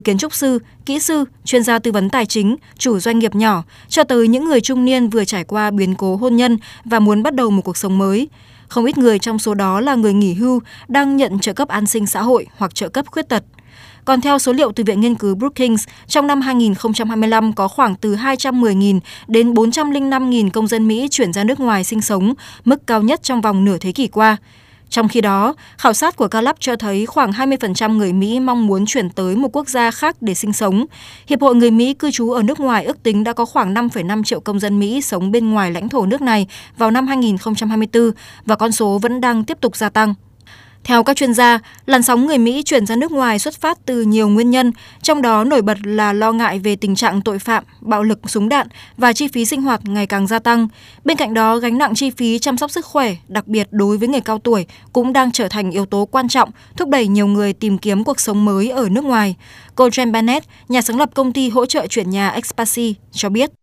kiến trúc sư, kỹ sư, chuyên gia tư vấn tài chính, chủ doanh nghiệp nhỏ, cho tới những người trung niên vừa trải qua biến cố hôn nhân và muốn bắt đầu một cuộc sống mới. Không ít người trong số đó là người nghỉ hưu đang nhận trợ cấp an sinh xã hội hoặc trợ cấp khuyết tật. Còn theo số liệu từ Viện Nghiên cứu Brookings, trong năm 2025 có khoảng từ 210.000 đến 405.000 công dân Mỹ chuyển ra nước ngoài sinh sống, mức cao nhất trong vòng nửa thế kỷ qua. Trong khi đó, khảo sát của Gallup cho thấy khoảng 20% người Mỹ mong muốn chuyển tới một quốc gia khác để sinh sống. Hiệp hội người Mỹ cư trú ở nước ngoài ước tính đã có khoảng 5,5 triệu công dân Mỹ sống bên ngoài lãnh thổ nước này vào năm 2024 và con số vẫn đang tiếp tục gia tăng. Theo các chuyên gia, làn sóng người Mỹ chuyển ra nước ngoài xuất phát từ nhiều nguyên nhân, trong đó nổi bật là lo ngại về tình trạng tội phạm, bạo lực súng đạn và chi phí sinh hoạt ngày càng gia tăng. Bên cạnh đó, gánh nặng chi phí chăm sóc sức khỏe, đặc biệt đối với người cao tuổi, cũng đang trở thành yếu tố quan trọng, thúc đẩy nhiều người tìm kiếm cuộc sống mới ở nước ngoài. Cô Jen Bennett, nhà sáng lập công ty hỗ trợ chuyển nhà Expatsy, cho biết.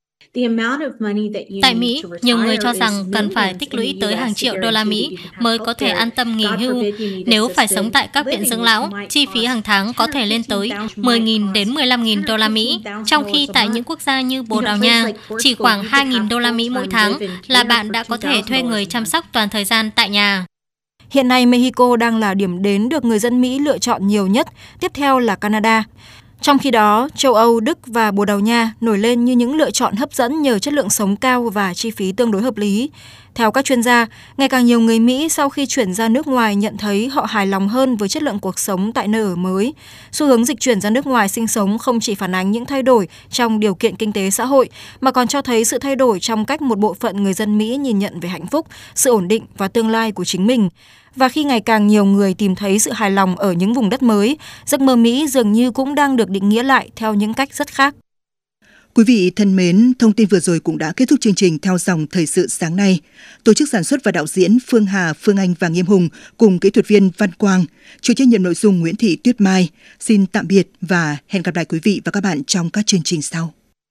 Tại Mỹ, nhiều người cho rằng cần phải tích lũy tới hàng triệu đô la Mỹ mới có thể an tâm nghỉ hưu. Nếu phải sống tại các viện dưỡng lão, chi phí hàng tháng có thể lên tới 10.000 đến 15.000 đô la Mỹ, trong khi tại những quốc gia như Bồ Đào Nha, chỉ khoảng 2.000 đô la Mỹ mỗi tháng là bạn đã có thể thuê người chăm sóc toàn thời gian tại nhà. Hiện nay, Mexico đang là điểm đến được người dân Mỹ lựa chọn nhiều nhất, tiếp theo là Canada. Trong khi đó, châu Âu, Đức và Bồ Đào Nha nổi lên như những lựa chọn hấp dẫn nhờ chất lượng sống cao và chi phí tương đối hợp lý. Theo các chuyên gia, ngày càng nhiều người Mỹ sau khi chuyển ra nước ngoài nhận thấy họ hài lòng hơn với chất lượng cuộc sống tại nơi ở mới. Xu hướng dịch chuyển ra nước ngoài sinh sống không chỉ phản ánh những thay đổi trong điều kiện kinh tế xã hội, mà còn cho thấy sự thay đổi trong cách một bộ phận người dân Mỹ nhìn nhận về hạnh phúc, sự ổn định và tương lai của chính mình. Và khi ngày càng nhiều người tìm thấy sự hài lòng ở những vùng đất mới, giấc mơ Mỹ dường như cũng đang được định nghĩa lại theo những cách rất khác. Quý vị thân mến, thông tin vừa rồi cũng đã kết thúc chương trình Theo dòng thời sự sáng nay. Tổ chức sản xuất và đạo diễn Phương Hà, Phương Anh và Nghiêm Hùng cùng kỹ thuật viên Văn Quang, chịu trách nhiệm nội dung Nguyễn Thị Tuyết Mai. Xin tạm biệt và hẹn gặp lại quý vị và các bạn trong các chương trình sau.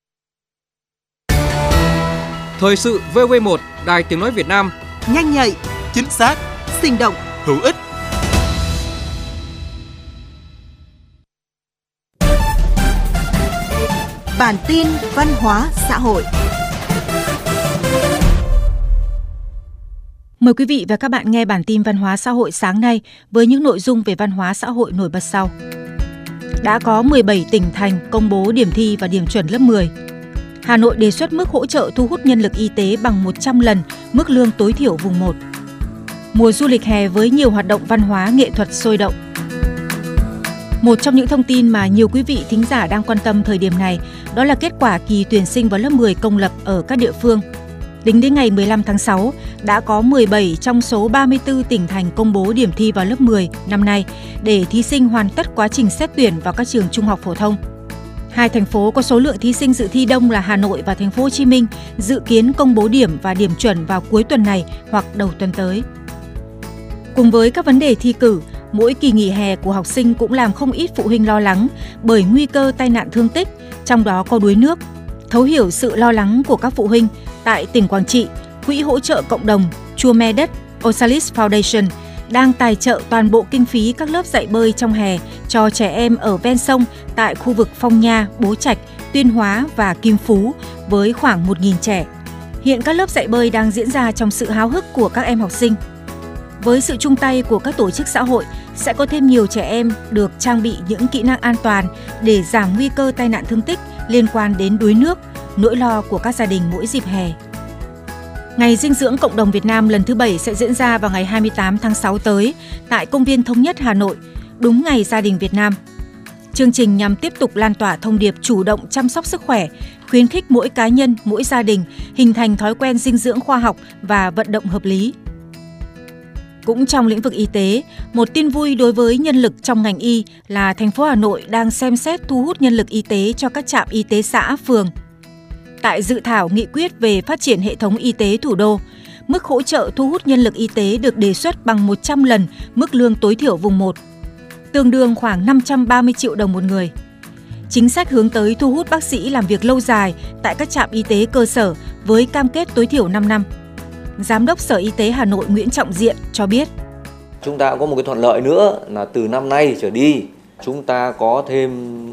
Thời sự VV1, Đài Tiếng nói Việt Nam. Nhanh nhạy, chính xác, sinh động, hữu ích. Bản tin văn hóa xã hội. Mời quý vị và các bạn nghe bản tin văn hóa xã hội sáng nay với những nội dung về văn hóa xã hội nổi bật sau. Đã có 17 tỉnh thành công bố điểm thi và điểm chuẩn lớp 10. Hà Nội đề xuất mức hỗ trợ thu hút nhân lực y tế bằng 100 lần mức lương tối thiểu vùng 1. Mùa du lịch hè với nhiều hoạt động văn hóa nghệ thuật sôi động. Một trong những thông tin mà nhiều quý vị thính giả đang quan tâm thời điểm này đó là kết quả kỳ tuyển sinh vào lớp 10 công lập ở các địa phương. Tính đến ngày 15 tháng 6, đã có 17 trong số 34 tỉnh thành công bố điểm thi vào lớp 10 năm nay để thí sinh hoàn tất quá trình xét tuyển vào các trường trung học phổ thông. Hai thành phố có số lượng thí sinh dự thi đông là Hà Nội và Thành phố Hồ Chí Minh dự kiến công bố điểm và điểm chuẩn vào cuối tuần này hoặc đầu tuần tới. Cùng với các vấn đề thi cử, mỗi kỳ nghỉ hè của học sinh cũng làm không ít phụ huynh lo lắng bởi nguy cơ tai nạn thương tích, trong đó có đuối nước. Thấu hiểu sự lo lắng của các phụ huynh, tại tỉnh Quảng Trị, Quỹ hỗ trợ cộng đồng Chua Me Đất Osalis Foundation đang tài trợ toàn bộ kinh phí các lớp dạy bơi trong hè cho trẻ em ở ven sông tại khu vực Phong Nha, Bố Trạch, Tuyên Hóa và Kim Phú với khoảng 1.000 trẻ. Hiện các lớp dạy bơi đang diễn ra trong sự háo hức của các em học sinh. Với sự chung tay của các tổ chức xã hội, sẽ có thêm nhiều trẻ em được trang bị những kỹ năng an toàn để giảm nguy cơ tai nạn thương tích liên quan đến đuối nước, nỗi lo của các gia đình mỗi dịp hè. Ngày dinh dưỡng cộng đồng Việt Nam lần thứ 7 sẽ diễn ra vào ngày 28 tháng 6 tới tại Công viên Thống nhất Hà Nội, đúng ngày Gia đình Việt Nam. Chương trình nhằm tiếp tục lan tỏa thông điệp chủ động chăm sóc sức khỏe, khuyến khích mỗi cá nhân, mỗi gia đình hình thành thói quen dinh dưỡng khoa học và vận động hợp lý. Cũng trong lĩnh vực y tế, một tin vui đối với nhân lực trong ngành y là thành phố Hà Nội đang xem xét thu hút nhân lực y tế cho các trạm y tế xã, phường. Tại dự thảo nghị quyết về phát triển hệ thống y tế thủ đô, mức hỗ trợ thu hút nhân lực y tế được đề xuất bằng 100 lần mức lương tối thiểu vùng 1, tương đương khoảng 530 triệu đồng một người. Chính sách hướng tới thu hút bác sĩ làm việc lâu dài tại các trạm y tế cơ sở với cam kết tối thiểu 5 năm. Giám đốc Sở Y tế Hà Nội Nguyễn Trọng Diện cho biết. Chúng ta cũng có một cái thuận lợi nữa là từ năm nay trở đi, chúng ta có thêm